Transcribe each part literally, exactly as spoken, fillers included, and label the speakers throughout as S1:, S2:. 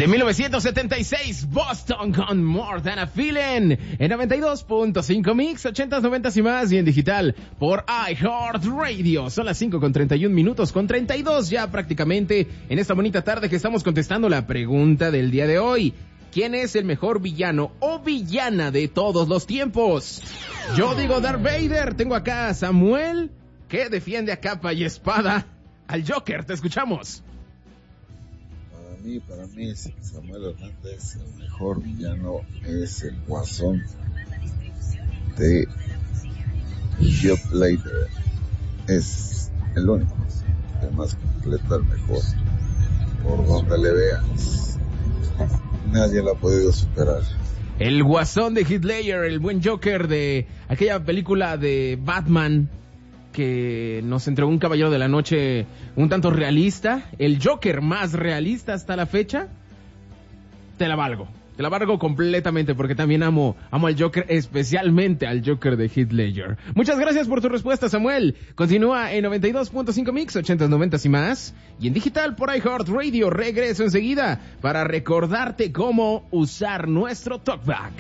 S1: De mil novecientos setenta y seis, Boston con More Than a Feeling. En noventa y dos punto cinco Mix, ochentas, noventas y más. Y en digital por iHeartRadio. Son las cinco con treinta y un minutos, con treinta y dos ya prácticamente en esta bonita tarde que estamos contestando la pregunta del día de hoy. ¿Quién es el mejor villano o villana de todos los tiempos? Yo digo Darth Vader. Tengo acá a Samuel, que defiende a capa y espada al Joker. Te escuchamos.
S2: Para mí, para mí, Samuel Hernández, el mejor villano es el Guasón de Heath Ledger. Es el único, el más completo, el mejor. Por donde le veas, nadie lo ha podido superar.
S1: El Guasón de Heath Ledger, el buen Joker de aquella película de Batman que nos entregó un Caballero de la Noche un tanto realista, el Joker más realista hasta la fecha. Te la valgo, te la valgo completamente porque también amo, amo al Joker, especialmente al Joker de Heath Ledger. Muchas gracias por tu respuesta, Samuel. Continúa en noventa y dos punto cinco Mix, ochentas, noventas y más, y en digital por iHeartRadio. Regreso enseguida para recordarte cómo usar nuestro TalkBack.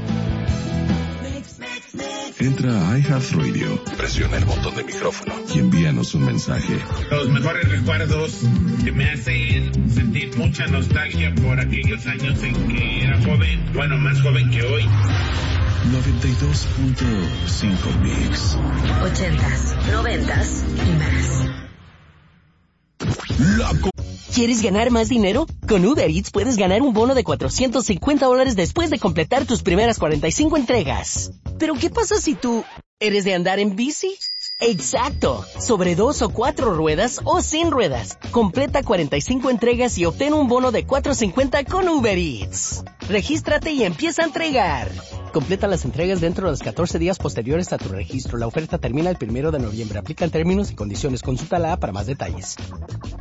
S3: Entra a iHeartRadio, presiona el botón de micrófono y envíanos un mensaje.
S4: Los mejores recuerdos que me hacen sentir mucha nostalgia por aquellos años en que era joven, bueno, más joven que hoy.
S3: noventa y dos punto cinco Mix.
S5: Ochentas, noventas y más.
S3: La co-
S6: ¿Quieres ganar más dinero? Con Uber Eats puedes ganar un bono de cuatrocientos cincuenta dólares después de completar tus primeras cuarenta y cinco entregas. ¿Pero qué pasa si tú eres de andar en bici? ¡Exacto! Sobre dos o cuatro ruedas o sin ruedas. Completa cuarenta y cinco entregas y obtén un bono de cuatrocientos cincuenta con Uber Eats. Regístrate y empieza a entregar. Completa las entregas dentro de los catorce días posteriores a tu registro. La oferta termina el primero de noviembre. Aplican términos y condiciones. Consulta la app para más detalles.